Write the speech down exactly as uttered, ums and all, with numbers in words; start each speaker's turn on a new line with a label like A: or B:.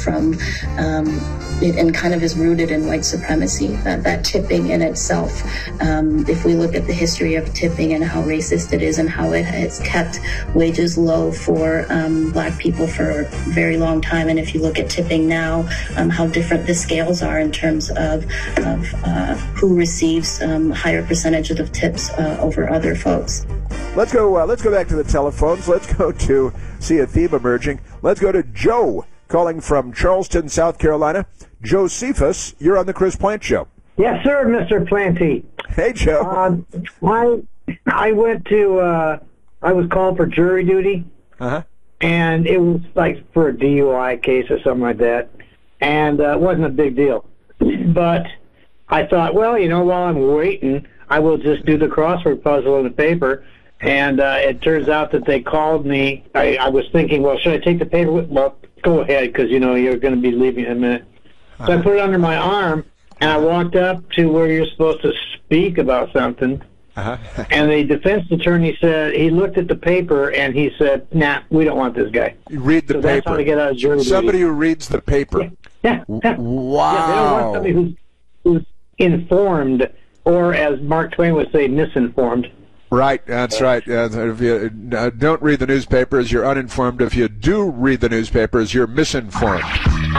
A: from um, it, and kind of is rooted in white supremacy, that, that tipping in itself. Um, if we look at the history of tipping and how racist it is and how it has kept wages low for um, Black people for a very long time, and if you look at tipping now, um, how different the scales are in terms of, of uh, who receives um, higher percentages of tips uh, over other folks.
B: Let's go. Uh, let's go back to the telephones. Let's go to see a theme emerging. Let's go to Joe, calling from Charleston, South Carolina. Josephus, you're on the Chris Plante Show.
C: Yes, sir, Mister Plante.
B: Hey, Joe.
C: Um, I I went to. Uh, I was called for jury duty.
B: Uh huh.
C: And it was like for a D U I case or something like that, and uh, it wasn't a big deal. But I thought, well, you know, while I'm waiting, I will just do the crossword puzzle in the paper. And uh, it turns out that they called me. I, I was thinking, well, should I take the paper? Well, go ahead, because, you know, you're going to be leaving in a minute. So I put it under my arm, and I walked up to where you're supposed to speak about something. Uh-huh. And the defense attorney said, he looked at the paper, and he said, nah, we don't want this guy.
B: You read the
C: so
B: paper.
C: That's how to get out of jury duty.
B: Somebody who reads the paper.
C: Yeah. yeah.
B: Wow.
C: Yeah, they don't want somebody who's, who's informed, or as Mark Twain would say, misinformed.
B: Right, that's right. Uh, if you uh, don't read the newspapers, you're uninformed. If you do read the newspapers, you're misinformed.